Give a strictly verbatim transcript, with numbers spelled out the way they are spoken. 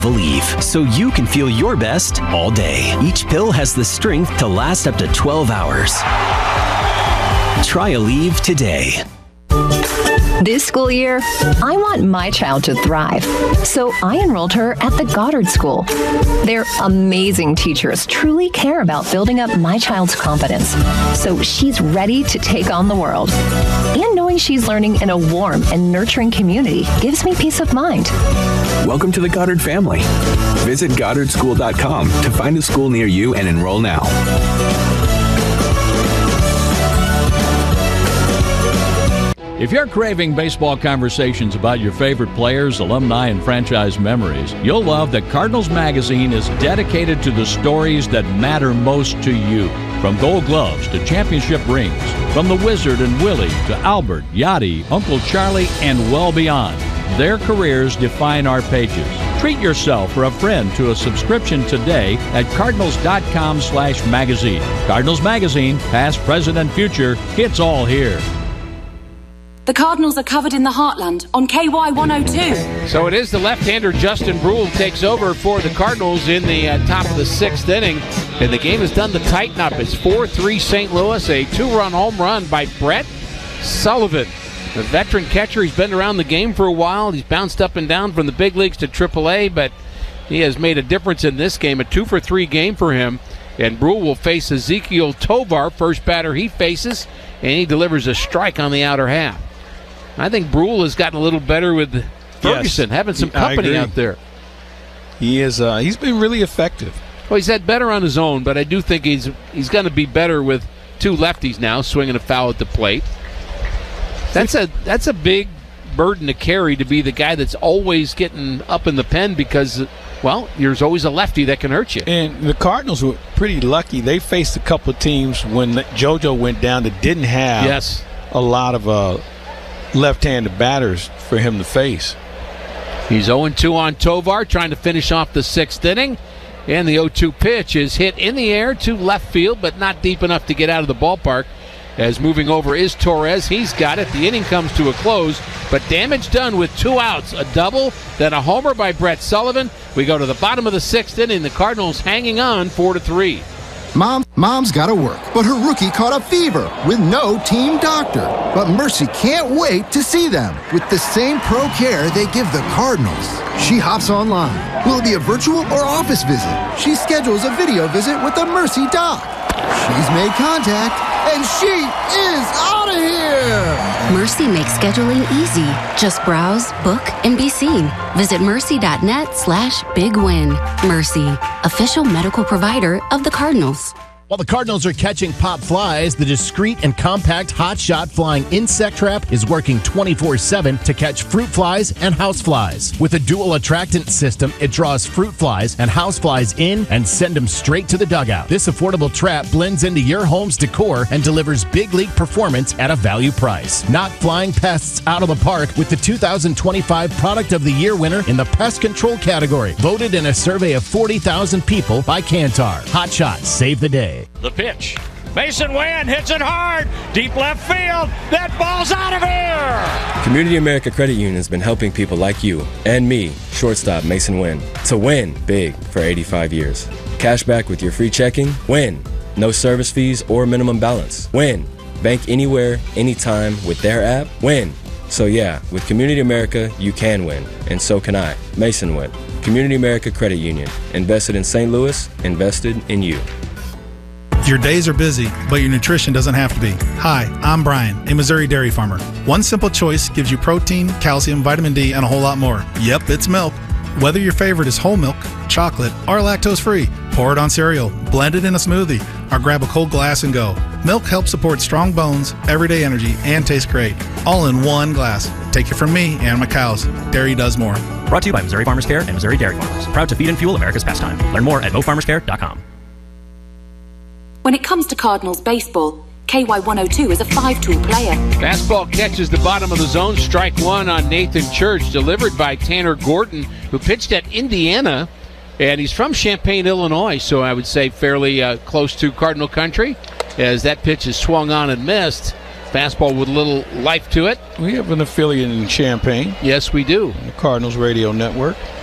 Aleve, so you can feel your best all day. Each pill has the strength to last up to twelve hours. Try Aleve today. This school year, I want my child to thrive, so I enrolled her at the Goddard School. Their amazing teachers truly care about building up my child's confidence, so she's ready to take on the world. And knowing she's learning in a warm and nurturing community gives me peace of mind. Welcome to the Goddard family. Visit Goddard School dot com to find a school near you and enroll now. If you're craving baseball conversations about your favorite players, alumni, and franchise memories, you'll love that Cardinals Magazine is dedicated to the stories that matter most to you. From Gold Gloves to championship rings, from the Wizard and Willie to Albert, Yachty, Uncle Charlie, and well beyond. Their careers define our pages. Treat yourself or a friend to a subscription today at Cardinals dot com slash magazine. Cardinals Magazine, past, present, and future, it's all here. The Cardinals are covered in the Heartland on K Y one oh two. So it is the left-hander Justin Brule takes over for the Cardinals in the uh, top of the sixth inning. And the game is done to tighten up. It's four three Saint Louis, a two-run home run by Brett Sullivan. The veteran catcher, he's been around the game for a while. He's bounced up and down from the big leagues to triple A, but he has made a difference in this game. A two-for-three game for him. And Brule will face Ezekiel Tovar, first batter he faces, and he delivers a strike on the outer half. I think Brule has gotten a little better with Ferguson, yes, having some company out there. He is. Uh, he's been really effective. Well, he's had better on his own, but I do think he's he's going to be better with two lefties now, swinging a foul at the plate. That's a that's a big burden to carry, to be the guy that's always getting up in the pen because, well, there's always a lefty that can hurt you. And the Cardinals were pretty lucky. They faced a couple of teams when JoJo went down that didn't have yes. a lot of uh, left-handed batters for him to face. He's oh and two on Tovar, trying to finish off the sixth inning. And the oh two pitch is hit in the air to left field, but not deep enough to get out of the ballpark. As moving over is Torres. He's got it. The inning comes to a close, but damage done with two outs. A double, then a homer by Brett Sullivan. We go to the bottom of the sixth inning. The Cardinals hanging on four to three. Mom, Mom's got to work, but her rookie caught a fever with no team doctor. But Mercy can't wait to see them with the same pro care they give the Cardinals. She hops online. Will it be a virtual or office visit? She schedules a video visit with the Mercy doc. She's made contact, and she is out of here! Mercy makes scheduling easy. Just browse, book, and be seen. Visit mercy.net slash big win. Mercy, official medical provider of the Cardinals. While the Cardinals are catching pop flies, the discreet and compact Hot Shot Flying Insect Trap is working twenty-four seven to catch fruit flies and house flies. With a dual attractant system, it draws fruit flies and house flies in and send them straight to the dugout. This affordable trap blends into your home's decor and delivers big league performance at a value price. Knock flying pests out of the park with the two thousand twenty-five Product of the Year winner in the pest control category, voted in a survey of forty thousand people by Kantar. Hot Shot, save the day. The pitch. Mason Wynn hits it hard. Deep left field. That ball's out of here. Community America Credit Union has been helping people like you and me, shortstop Mason Wynn, to win big for eighty-five years. Cash back with your free checking. Win. No service fees or minimum balance. Win. Bank anywhere, anytime with their app. Win. So yeah, with Community America, you can win. And so can I. Mason Wynn. Community America Credit Union. Invested in Saint Louis. Invested in you. Your days are busy, but your nutrition doesn't have to be. Hi, I'm Brian, a Missouri dairy farmer. One simple choice gives you protein, calcium, vitamin D, and a whole lot more. Yep, it's milk. Whether your favorite is whole milk, chocolate, or lactose-free, pour it on cereal, blend it in a smoothie, or grab a cold glass and go. Milk helps support strong bones, everyday energy, and tastes great. All in one glass. Take it from me and my cows. Dairy does more. Brought to you by Missouri Farmers Care and Missouri Dairy Farmers. Proud to feed and fuel America's pastime. Learn more at mo farmers care dot com. When it comes to Cardinals baseball, K Y one oh two is a five-tool player. Fastball catches the bottom of the zone. Strike one on Nathan Church, delivered by Tanner Gordon, who pitched at Indiana. And he's from Champaign, Illinois, so I would say fairly uh, close to Cardinal country, as that pitch is swung on and missed. Fastball with a little life to it. We have an affiliate in Champaign. Yes, we do. The Cardinals Radio Network.